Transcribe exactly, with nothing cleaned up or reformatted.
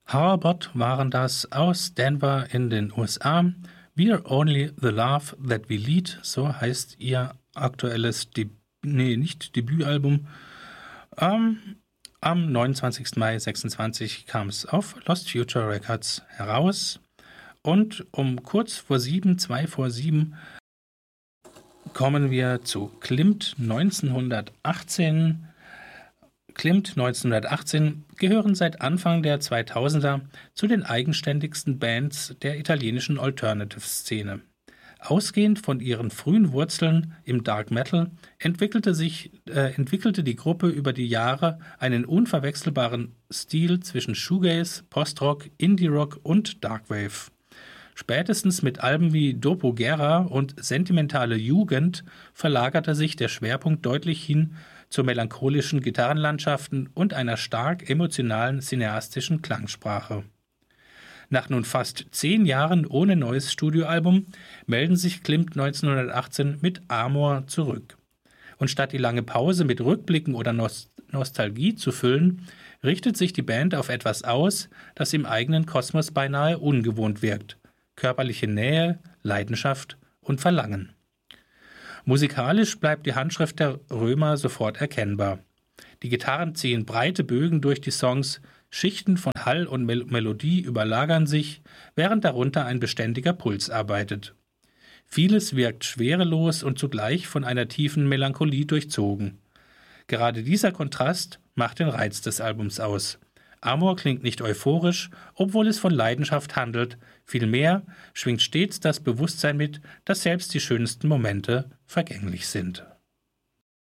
Harbot waren das aus Denver in den U S A. We're Only the Love That We Lead, so heißt ihr aktuelles, De- nee, nicht Debütalbum. Ähm, am neunundzwanzigsten Mai sechsundzwanzig kam es auf Lost Future Records heraus. Und um kurz vor sieben, zwei vor sieben, kommen wir zu Klimt neunzehnhundertachtzehn. Klimt neunzehnhundertachtzehn gehören seit Anfang der zweitausender zu den eigenständigsten Bands der italienischen Alternative-Szene. Ausgehend von ihren frühen Wurzeln im Dark Metal entwickelte sich, äh, entwickelte die Gruppe über die Jahre einen unverwechselbaren Stil zwischen Shoegaze, Postrock, Indie-Rock und Darkwave. Spätestens mit Alben wie Dopo Guerra und Sentimentale Jugend verlagerte sich der Schwerpunkt deutlich hin zu melancholischen Gitarrenlandschaften und einer stark emotionalen cineastischen Klangsprache. Nach nun fast zehn Jahren ohne neues Studioalbum melden sich Klimt neunzehnhundertachtzehn mit Amor zurück. Und statt die lange Pause mit Rückblicken oder Nost- Nostalgie zu füllen, richtet sich die Band auf etwas aus, das im eigenen Kosmos beinahe ungewohnt wirkt: körperliche Nähe, Leidenschaft und Verlangen. Musikalisch bleibt die Handschrift der Römer sofort erkennbar. Die Gitarren ziehen breite Bögen durch die Songs, Schichten von Hall und Mel- Melodie überlagern sich, während darunter ein beständiger Puls arbeitet. Vieles wirkt schwerelos und zugleich von einer tiefen Melancholie durchzogen. Gerade dieser Kontrast macht den Reiz des Albums aus. Amor klingt nicht euphorisch, obwohl es von Leidenschaft handelt, vielmehr schwingt stets das Bewusstsein mit, dass selbst die schönsten Momente vergänglich sind.